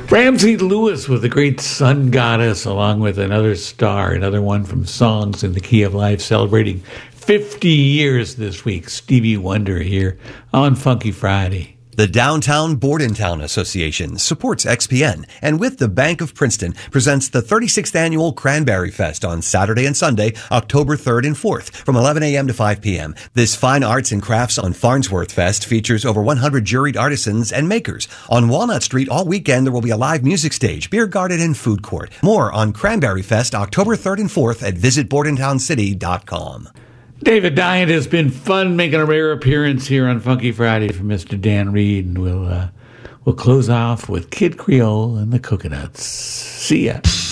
Ramsey Lewis with the great Sun Goddess, along with another star, another one from Songs in the Key of Life, celebrating 50 years this week. Stevie Wonder here on Funky Friday. The Downtown Bordentown Association supports XPN and with the Bank of Princeton presents the 36th Annual Cranberry Fest on Saturday and Sunday, October 3rd and 4th from 11 a.m. to 5 p.m. This fine arts and crafts on Farnsworth Fest features over 100 juried artisans and makers. On Walnut Street all weekend there will be a live music stage, beer garden, and food court. More on Cranberry Fest October 3rd and 4th at visitbordentown.city.com. David Diant, has been fun making a rare appearance here on Funky Friday for Mr. Dan Reed, and we'll close off with Kid Creole and the Coconuts. See ya.